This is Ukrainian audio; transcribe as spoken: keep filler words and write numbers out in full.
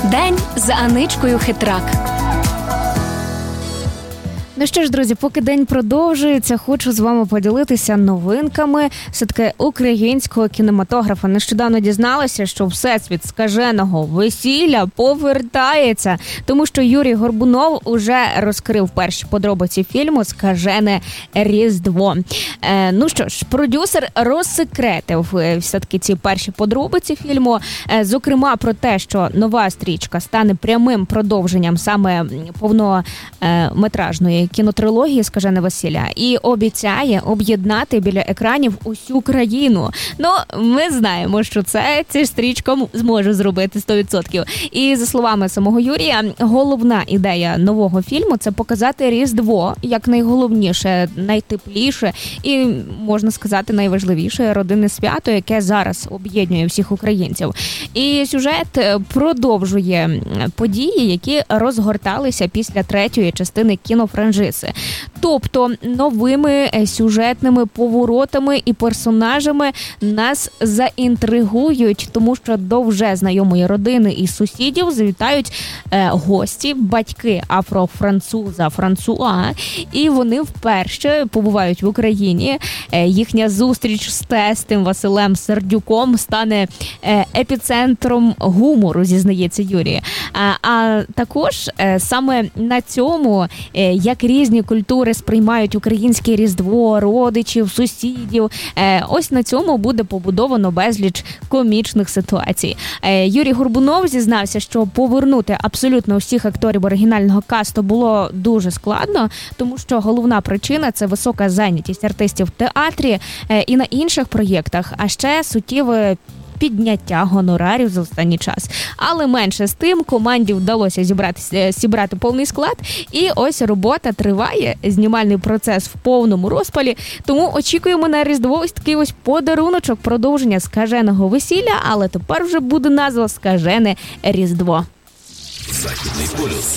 День за Аничкою Хитрак. Ну що ж, друзі, поки день продовжується, хочу з вами поділитися новинками все-таки українського кінематографа. Нещодавно дізналася, що всесвіт скаженого весілля повертається, тому що Юрій Горбунов уже розкрив перші подробиці фільму «Скажене Різдво». Е, ну що ж, продюсер розсекретив все-таки ці перші подробиці фільму, е, зокрема про те, що нова стрічка стане прямим продовженням саме повнометражної кінотрилогії «Скажене весілля» і обіцяє об'єднати біля екранів усю країну. Ну, ми знаємо, що це ця стрічка зможе зробити сто відсотків. І за словами самого Юрія, головна ідея нового фільму – це показати Різдво як найголовніше, найтепліше і, можна сказати, найважливіше родинне свято, яке зараз об'єднує всіх українців. І сюжет продовжує події, які розгорталися після третьої частини кінофраншизи. Тобто новими сюжетними поворотами і персонажами нас заінтригують, тому що до вже знайомої родини і сусідів завітають е, гості, батьки афрофранцуза Франсуа, і вони вперше побувають в Україні. Е, їхня зустріч з тестем Василем Сердюком стане е, епіцентром гумору, зізнається Юрій. А, а також е, саме на цьому, е, як різні культури сприймають українське Різдво, родичів, сусідів. Ось на цьому буде побудовано безліч комічних ситуацій. Юрій Горбунов зізнався, що повернути абсолютно всіх акторів оригінального касту було дуже складно, тому що головна причина – це висока зайнятість артистів в театрі і на інших проєктах, а ще суттєве підняття гонорарів за останній час. Але менше з тим, команді вдалося зібрати, зібрати повний склад, і ось робота триває, знімальний процес в повному розпалі, тому очікуємо на Різдво ось такий ось подаруночок, продовження «Скаженого весілля», але тепер вже буде назва «Скажене Різдво». Західний полюс.